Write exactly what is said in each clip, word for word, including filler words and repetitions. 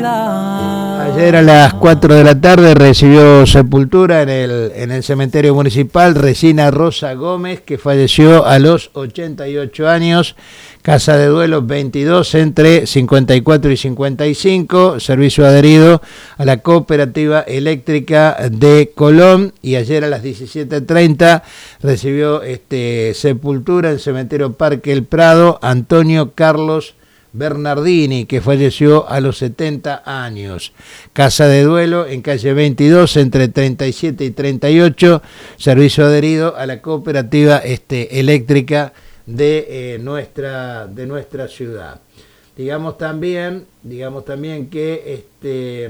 vida. Ayer a las cuatro de la tarde recibió sepultura en el, en el cementerio municipal Resina Rosa Gómez, que falleció a los ochenta y ocho años. Casa de duelo veintidós entre cincuenta y cuatro y cincuenta y cinco, servicio adherido a la Cooperativa Eléctrica de Colón, y ayer a las diecisiete treinta recibió este, sepultura en el cementerio Parque El Prado Antonio Carlos Bernardini, que falleció a los setenta años. Casa de duelo en calle veintidós entre treinta y siete y treinta y ocho, servicio adherido a la Cooperativa este, Eléctrica de eh, nuestra de nuestra ciudad. Digamos también, digamos también que este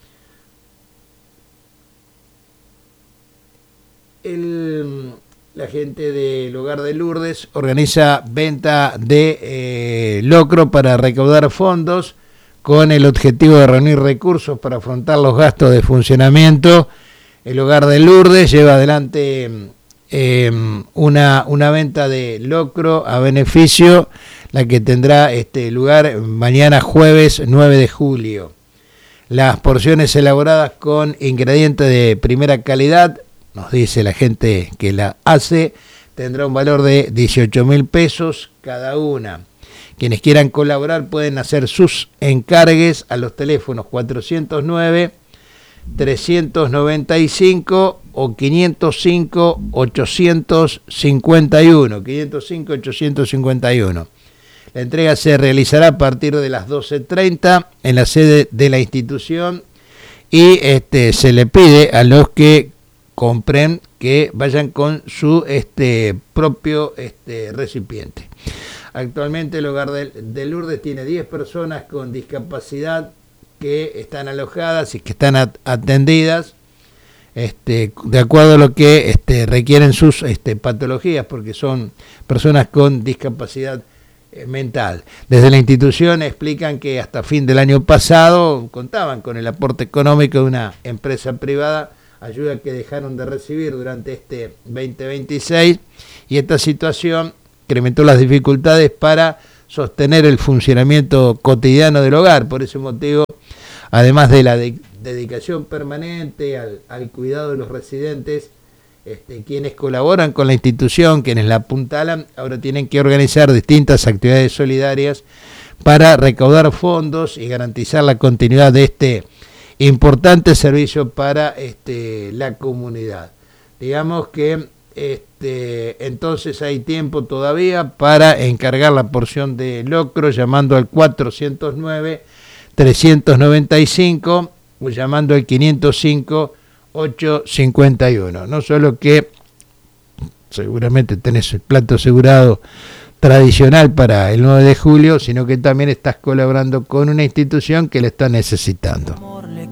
el, la gente del Hogar de Lourdes organiza venta de eh, locro para recaudar fondos con el objetivo de reunir recursos para afrontar los gastos de funcionamiento. El Hogar de Lourdes lleva adelante Eh, una, una venta de locro a beneficio, la que tendrá este lugar mañana jueves nueve de julio. Las porciones elaboradas con ingredientes de primera calidad, nos dice la gente que la hace, tendrá un valor de dieciocho mil pesos cada una. Quienes quieran colaborar pueden hacer sus encargues a los teléfonos cuatrocientos nueve, trescientos noventa y cinco o quinientos cinco, ochocientos cincuenta y uno, quinientos cinco, ochocientos cincuenta y uno. La entrega se realizará a partir de las doce treinta en la sede de la institución, y este se le pide a los que compren que vayan con su este propio este recipiente. Actualmente el Hogar de, de Lourdes tiene diez personas con discapacidad que están alojadas y que están atendidas este, de acuerdo a lo que este, requieren sus este, patologías, porque son personas con discapacidad eh, mental. Desde la institución explican que hasta fin del año pasado contaban con el aporte económico de una empresa privada, ayuda que dejaron de recibir durante este veinte veintiséis, y esta situación incrementó las dificultades para sostener el funcionamiento cotidiano del hogar. Por ese motivo, además de la de, dedicación permanente al, al cuidado de los residentes, este, quienes colaboran con la institución, quienes la apuntalan, ahora tienen que organizar distintas actividades solidarias para recaudar fondos y garantizar la continuidad de este importante servicio para este, la comunidad. Digamos que este, entonces hay tiempo todavía para encargar la porción de locro llamando al cuatrocientos nueve, trescientos noventa y cinco o llamando al quinientos cinco, ochocientos cincuenta y uno. No solo que seguramente tenés el plato asegurado tradicional para el nueve de julio, sino que también estás colaborando con una institución que le está necesitando.